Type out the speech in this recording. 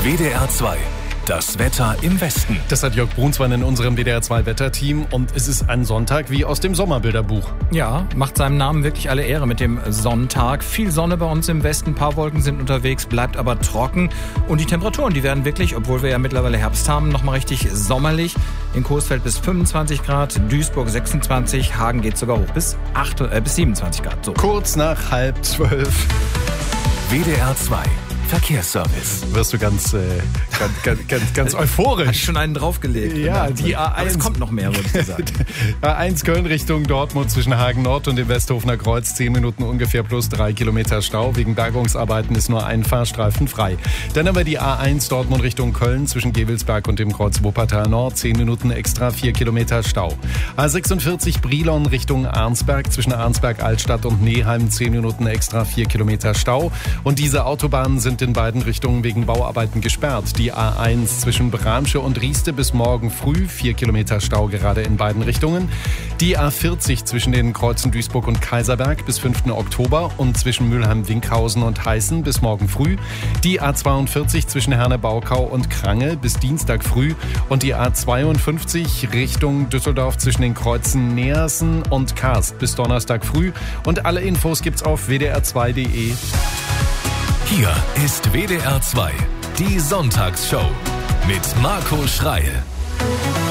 WDR 2. Das Wetter im Westen. Das hat Jörg Brunsmann in unserem WDR 2 Wetterteam und es ist ein Sonntag wie aus dem Sommerbilderbuch. Ja, macht seinem Namen wirklich alle Ehre mit dem Sonntag. Viel Sonne bei uns im Westen, ein paar Wolken sind unterwegs, bleibt aber trocken. Und die Temperaturen, die werden wirklich, obwohl wir ja mittlerweile Herbst haben, nochmal richtig sommerlich. In Coesfeld bis 25 Grad, Duisburg 26, Hagen geht sogar hoch bis 27 Grad. So. Kurz nach 11:30. WDR 2. Verkehrsservice. Wirst du ganz euphorisch. Hast schon einen draufgelegt. Ja, die A1. Aber es kommt noch mehr, würde ich sagen. A1 Köln Richtung Dortmund zwischen Hagen Nord und dem Westhofener Kreuz. 10 Minuten ungefähr plus 3 Kilometer Stau. Wegen Bergungsarbeiten ist nur ein Fahrstreifen frei. Dann aber die A1 Dortmund Richtung Köln zwischen Gevelsberg und dem Kreuz Wuppertal Nord. 10 Minuten extra 4 Kilometer Stau. A46 Brilon Richtung Arnsberg zwischen Arnsberg Altstadt und Neheim. 10 Minuten extra 4 Kilometer Stau. Und diese Autobahnen sind in beiden Richtungen wegen Bauarbeiten gesperrt. Die A1 zwischen Bramsche und Rieste bis morgen früh 4 Kilometer Stau gerade in beiden Richtungen. Die A40 zwischen den Kreuzen Duisburg und Kaiserberg bis 5. Oktober und zwischen Mülheim-Winkhausen und Heißen bis morgen früh. Die A42 zwischen Herne-Baukau und Krange bis Dienstag früh und die A52 Richtung Düsseldorf zwischen den Kreuzen Neersen und Karst bis Donnerstag früh. Und alle Infos gibt's auf wdr2.de. Hier ist WDR 2, die Sonntagsshow mit Marco Schreil.